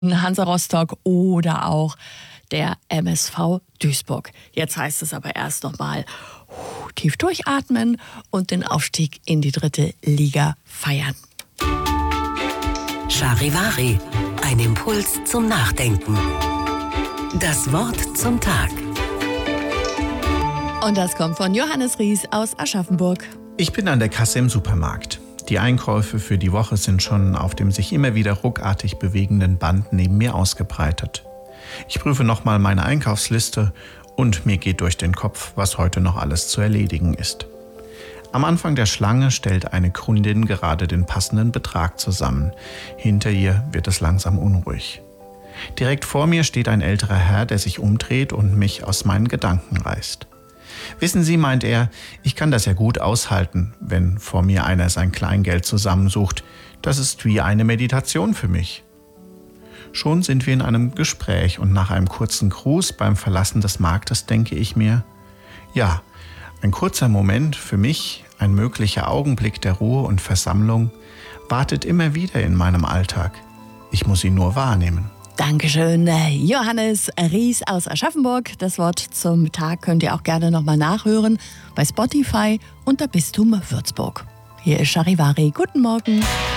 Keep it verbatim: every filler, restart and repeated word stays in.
Hansa Rostock oder auch der M S V Duisburg. Jetzt heißt es aber erst noch mal tief durchatmen und den Aufstieg in die dritte Liga feiern. Charivari, ein Impuls zum Nachdenken. Das Wort zum Tag. Und das kommt von Johannes Ries aus Aschaffenburg. Ich bin an der Kasse im Supermarkt. Die Einkäufe für die Woche sind schon auf dem sich immer wieder ruckartig bewegenden Band neben mir ausgebreitet. Ich prüfe nochmal meine Einkaufsliste und mir geht durch den Kopf, was heute noch alles zu erledigen ist. Am Anfang der Schlange stellt eine Kundin gerade den passenden Betrag zusammen. Hinter ihr wird es langsam unruhig. Direkt vor mir steht ein älterer Herr, der sich umdreht und mich aus meinen Gedanken reißt. Wissen Sie, meint er, ich kann das ja gut aushalten, wenn vor mir einer sein Kleingeld zusammensucht. Das ist wie eine Meditation für mich. Schon sind wir in einem Gespräch und nach einem kurzen Gruß beim Verlassen des Marktes denke ich mir, ja, ein kurzer Moment für mich, ein möglicher Augenblick der Ruhe und Versammlung, wartet immer wieder in meinem Alltag. Ich muss ihn nur wahrnehmen. Dankeschön, Johannes Ries aus Aschaffenburg. Das Wort zum Tag könnt ihr auch gerne nochmal nachhören bei Spotify unter Bistum Würzburg. Hier ist Charivari. Guten Morgen.